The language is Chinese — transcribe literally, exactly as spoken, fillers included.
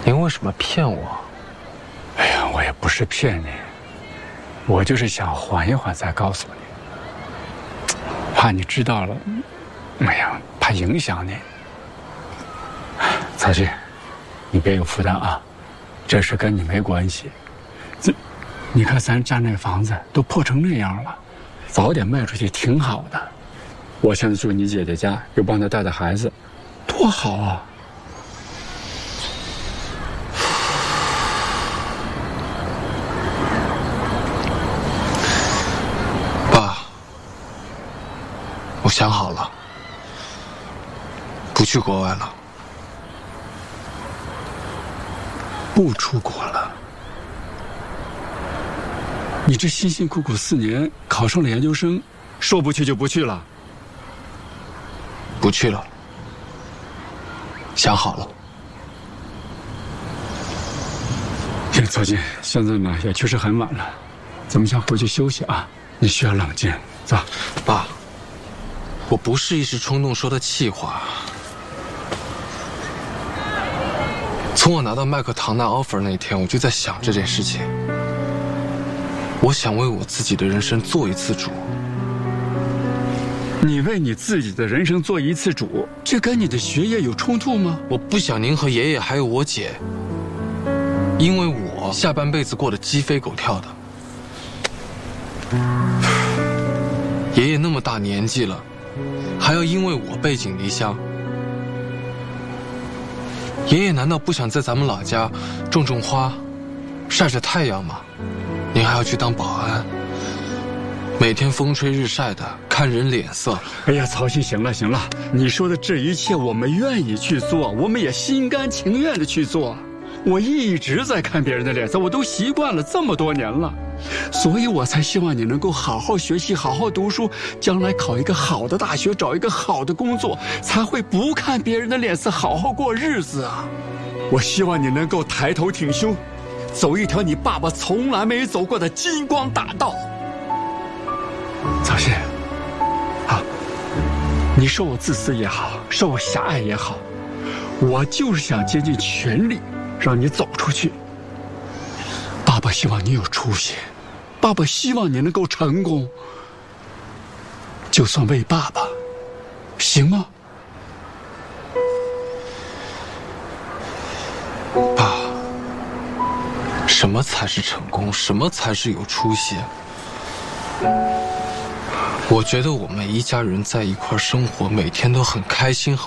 您为什么骗我？ 哎呀，我也不是骗你，我就是想缓一缓再告诉你，怕你知道了，哎呀，怕影响你。曹静，你别有负担啊，这事跟你没关系。这，你看咱家那房子都破成那样了，早点卖出去挺好的。我现在住你姐姐家，又帮她带带孩子，多好啊！ 爸，我想好了，不去国外了。 不出国了？你这辛辛苦苦四年考上了研究生，说不去就不去了？ 不去了，想好了。 行，曹静，现在嘛也确实很晚了，咱们先回去休息啊。你需要冷静，走。 爸，我不是一时冲动说的气话。从我拿到麦克唐纳 offer 那天，我就在想这件事情。我想为我自己的人生做一次主。 你为你自己的人生做一次主，这跟你的学业有冲突吗？ 我不想您和爷爷还有我姐，因为我下半辈子过得鸡飞狗跳的。爷爷那么大年纪了，还要因为我背井离乡。爷爷难道不想在咱们老家种种花，晒晒太阳吗？您还要去当保安，每天风吹日晒的，看人脸色。 哎呀，曹鑫，行了行了，你说的这一切我们愿意去做，我们也心甘情愿的去做。我一直在看别人的脸色，我都习惯了这么多年了，所以我才希望你能够好好学习，好好读书，将来考一个好的大学，找一个好的工作，才会不看别人的脸色，好好过日子啊！我希望你能够抬头挺胸，走一条你爸爸从来没走过的金光大道。曹鑫，啊，你说我自私也好，说我狭隘也好，我就是想竭尽全力让你走出去。爸爸希望你有出息，爸爸希望你能够成功，就算为爸爸，行吗？ 爸，什么才是成功？什么才是有出息？我觉得我们一家人在一块生活，每天都很开心。